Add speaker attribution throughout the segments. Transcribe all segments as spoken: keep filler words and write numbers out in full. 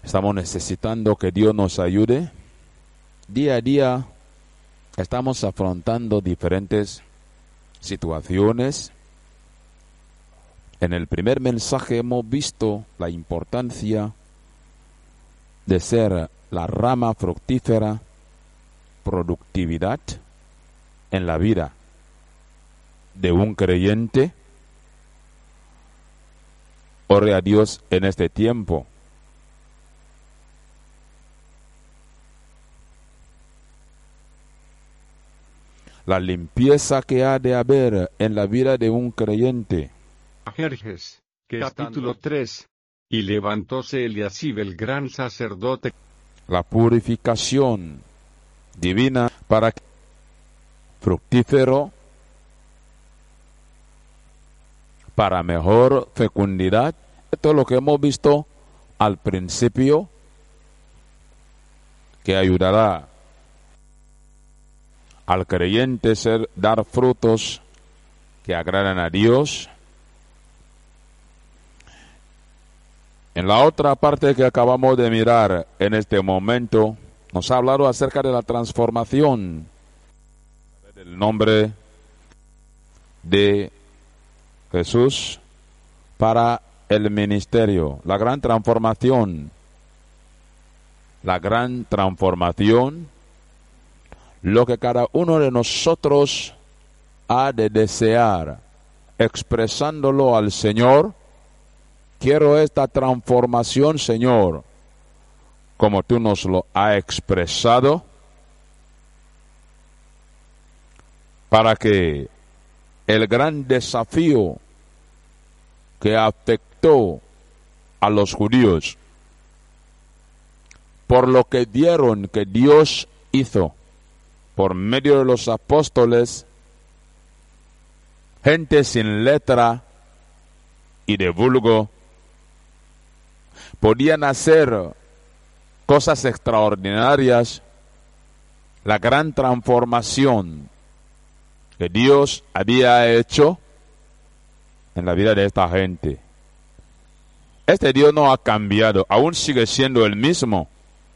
Speaker 1: Estamos necesitando que Dios nos ayude. Día a día estamos afrontando diferentes situaciones. En el primer mensaje hemos visto la importancia de ser la rama fructífera, productividad en la vida de un creyente. Ore a Dios en este tiempo. La limpieza que ha de haber en la vida de un creyente.
Speaker 2: Jerjes, capítulo tres. Y levantóse Eliasib el gran sacerdote.
Speaker 1: La purificación divina para que fructífero, para mejor fecundidad. Esto es lo que hemos visto al principio, que ayudará al creyente ser, dar frutos que agradan a Dios. En la otra parte que acabamos de mirar en este momento, nos ha hablado acerca de la transformación del nombre de Jesús para el ministerio, la gran transformación, la gran transformación, lo que cada uno de nosotros ha de desear, expresándolo al Señor. Quiero esta transformación, Señor, como tú nos lo has expresado, para que el gran desafío que afectó a los judíos, por lo que vieron que Dios hizo por medio de los apóstoles, gente sin letra y de vulgo, podían hacer cosas extraordinarias. La gran transformación que Dios había hecho en la vida de esta gente. Este Dios no ha cambiado, aún sigue siendo el mismo.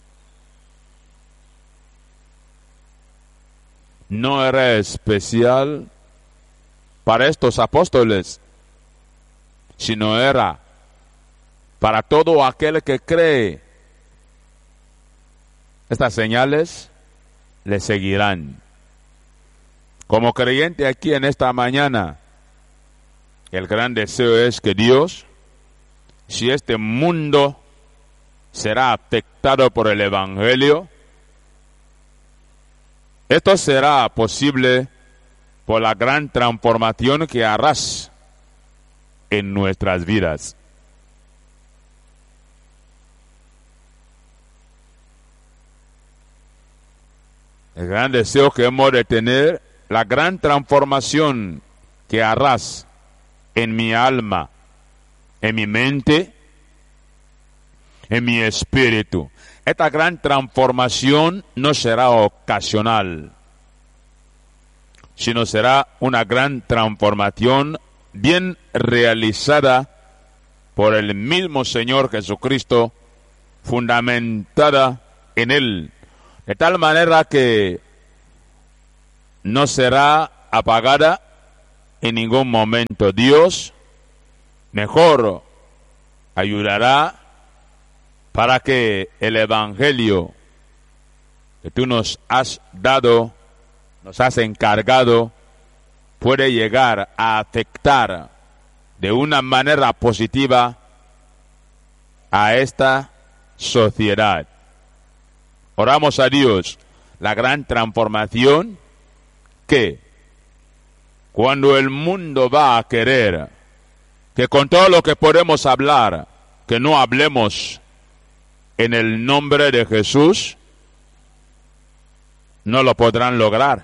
Speaker 1: No era especial para estos apóstoles, sino era para todo aquel que cree. Estas señales le seguirán. Como creyente aquí en esta mañana, el gran deseo es que Dios, si este mundo será afectado por el Evangelio, esto será posible por la gran transformación que harás en nuestras vidas. El gran deseo que hemos de tener, la gran transformación que harás en mi alma, en mi mente, en mi espíritu. Esta gran transformación no será ocasional, sino será una gran transformación bien realizada por el mismo Señor Jesucristo, fundamentada en Él, de tal manera que no será apagada en ningún momento. Dios mejor ayudará para que el Evangelio que tú nos has dado, nos has encargado, puede llegar a afectar de una manera positiva a esta sociedad. Oramos a Dios, la gran transformación que cuando el mundo va a querer que con todo lo que podemos hablar, que no hablemos en el nombre de Jesús, no lo podrán lograr.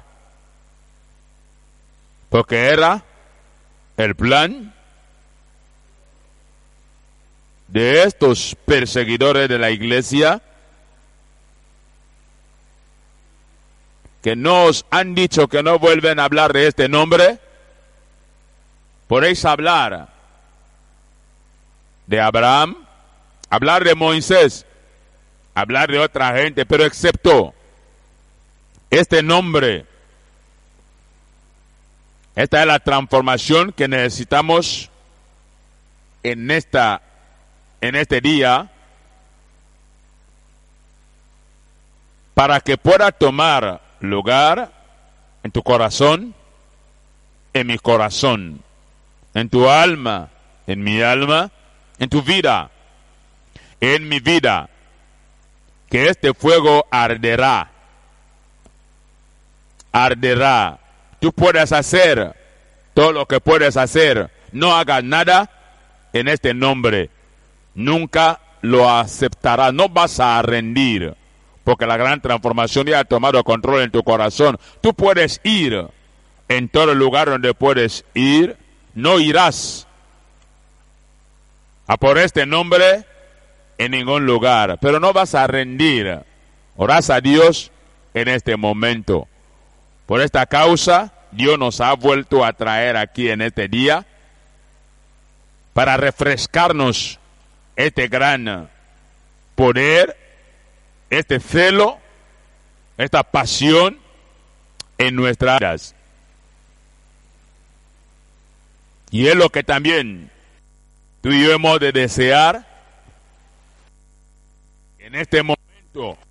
Speaker 1: Porque era el plan de estos perseguidores de la iglesia, que nos han dicho que no vuelven a hablar de este nombre. Podéis hablar de Abraham, hablar de Moisés, hablar de otra gente, pero excepto este nombre, esta es la transformación que necesitamos en esta, en este día, para que pueda tomar lugar en tu corazón, en mi corazón, en tu alma, en mi alma, en tu vida, en mi vida, que este fuego arderá, arderá. Tú puedes hacer todo lo que puedes hacer, no hagas nada en este nombre, nunca lo aceptarás, no vas a rendir, porque la gran transformación ya ha tomado control en tu corazón. Tú puedes ir en todo lugar donde puedes ir, no irás a por este nombre en ningún lugar, pero no vas a rendir. Orás a Dios en este momento. Por esta causa, Dios nos ha vuelto a traer aquí en este día para refrescarnos este gran poder, este celo, esta pasión en nuestras vidas. Y es lo que también tú y yo hemos de desear en este momento